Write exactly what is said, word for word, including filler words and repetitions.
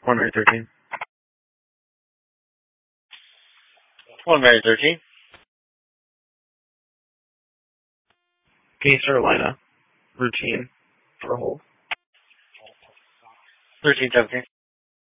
One Mary thirteen. One Mary thirteen. Case Carolina. Routine. For a hold. Thirteen seventeen.